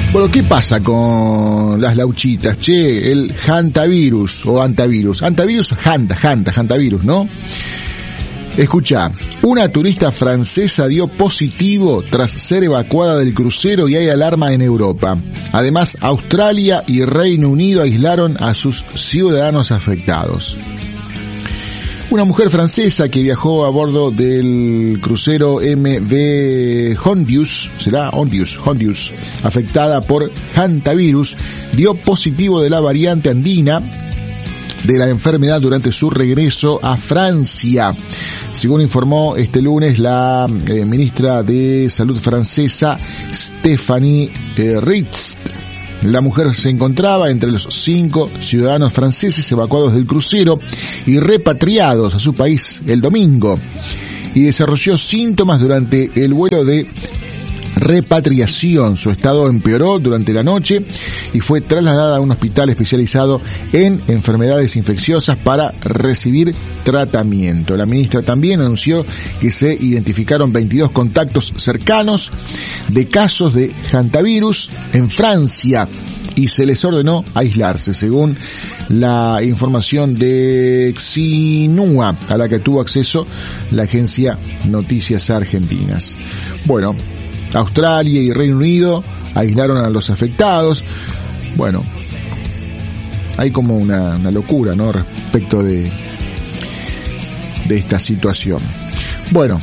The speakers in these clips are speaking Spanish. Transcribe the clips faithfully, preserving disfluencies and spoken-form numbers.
Bueno, ¿qué pasa con las lauchitas? Che, el hantavirus o antavirus. Antavirus, hanta, hanta, hantavirus, ¿no? Escucha, una turista francesa dio positivo tras ser evacuada del crucero y hay alarma en Europa. Además, Australia y Reino Unido aislaron a sus ciudadanos afectados. Una mujer francesa que viajó a bordo del crucero M V Hondius, será Hondius, Hondius, afectada por hantavirus, dio positivo de la variante andina de la enfermedad durante su regreso a Francia. Según informó este lunes la eh, ministra de Salud francesa, Stéphanie eh, Ritz. La mujer se encontraba entre los cinco ciudadanos franceses evacuados del crucero y repatriados a su país el domingo, y desarrolló síntomas durante el vuelo de repatriación. Su estado empeoró durante la noche y fue trasladada a un hospital especializado en enfermedades infecciosas para recibir tratamiento. La ministra también anunció que se identificaron veintidós contactos cercanos de casos de hantavirus en Francia y se les ordenó aislarse, según la información de Xinhua, a la que tuvo acceso la agencia Noticias Argentinas. Bueno, Australia y Reino Unido aislaron a los afectados. Bueno, hay como una, una locura, ¿no?, respecto de, de esta situación. Bueno,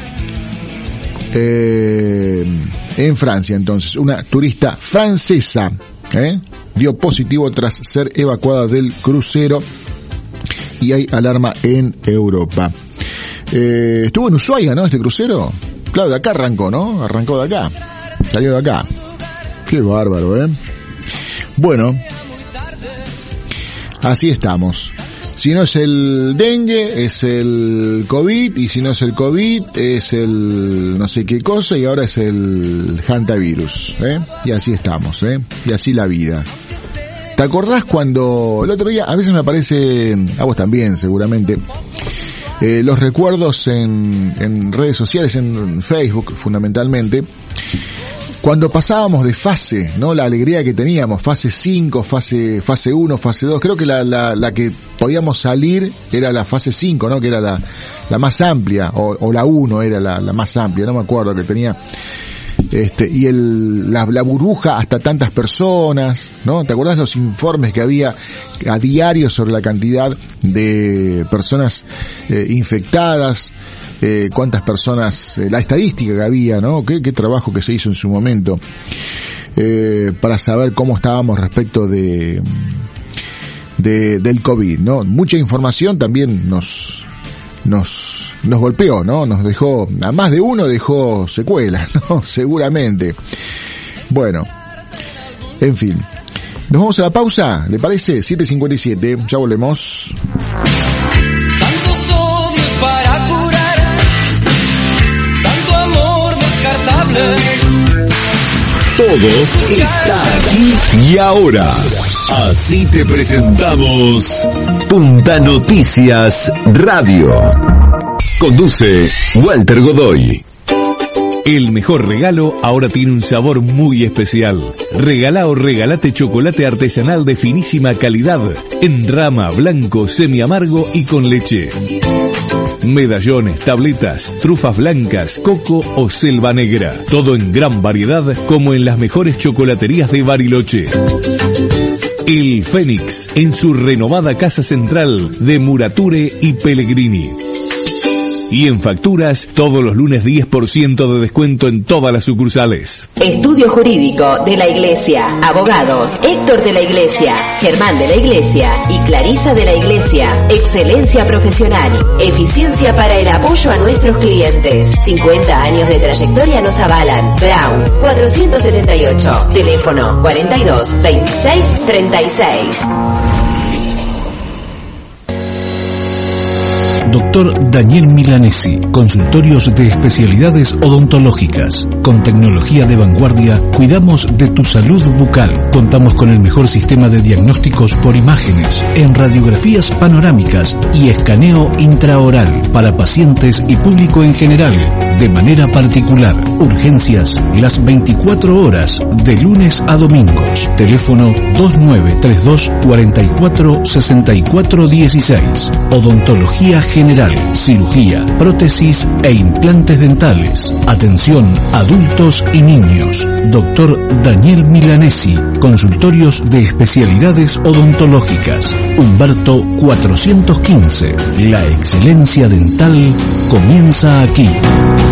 eh, en Francia entonces, una turista francesa ¿eh? dio positivo tras ser evacuada del crucero y hay alarma en Europa. Eh, estuvo en Ushuaia, ¿no?, este crucero. Claro, de acá arrancó, ¿no? Arrancó de acá. Salió de acá. Qué bárbaro, ¿eh? Bueno, así estamos. Si no es el dengue, es el COVID, y si no es el COVID, es el no sé qué cosa, y ahora es el hantavirus, ¿eh? Y así estamos, ¿eh? Y así la vida. ¿Te acordás cuando el otro día, a veces me aparece, a vos también seguramente, Eh, los recuerdos en, en redes sociales, en Facebook fundamentalmente, cuando pasábamos de fase, ¿no? La alegría que teníamos, fase cinco, fase fase uno, fase dos, creo que la, la, la que podíamos salir era la fase cinco, ¿no? Que era la, la más amplia, o, o la uno era la, la más amplia, no me acuerdo, que tenía este y el la, la burbuja hasta tantas personas, ¿no? ¿Te acordás los informes que había a diario sobre la cantidad de personas eh, infectadas, eh, cuántas personas, eh, la estadística que había, ¿no? Qué, qué trabajo que se hizo en su momento eh, para saber cómo estábamos respecto de, de del COVID, ¿no? Mucha información también nos nos nos golpeó, ¿no? Nos dejó, a más de uno dejó secuelas, ¿no? Seguramente. Bueno, en fin. Nos vamos a la pausa, ¿le parece? siete cincuenta y siete, ya volvemos. Tantos odios para curar, tanto amor descartable. Todo está aquí y ahora. Así te presentamos Punta Noticias Radio. Conduce Walter Godoy. El mejor regalo ahora tiene un sabor muy especial. Regalá o regalate chocolate artesanal de finísima calidad, en rama, blanco, semi-amargo y con leche. Medallones, tabletas, trufas blancas, coco o selva negra. Todo en gran variedad, como en las mejores chocolaterías de Bariloche. El Fénix, en su renovada casa central de Murature y Pellegrini. Y en facturas, todos los lunes diez por ciento de descuento en todas las sucursales. Estudio Jurídico de la Iglesia. Abogados Héctor de la Iglesia, Germán de la Iglesia y Clarisa de la Iglesia. Excelencia profesional. Eficiencia para el apoyo a nuestros clientes. cincuenta años de trayectoria nos avalan. Brown, cuatrocientos setenta y ocho. Teléfono cuarenta y dos, veintiséis, treinta y seis. Doctor Doctor Daniel Milanesi, consultorios de especialidades odontológicas. Con tecnología de vanguardia, cuidamos de tu salud bucal. Contamos con el mejor sistema de diagnósticos por imágenes, en radiografías panorámicas y escaneo intraoral para pacientes y público en general, de manera particular. Urgencias las veinticuatro horas, de lunes a domingos. Teléfono dos nueve tres dos, cuatro cuatro, seis cuatro uno seis. Odontología general, cirugía, prótesis e implantes dentales. Atención adultos y niños. Doctor Daniel Milanesi, consultorios de especialidades odontológicas. Humberto cuatrocientos quince. La excelencia dental comienza aquí.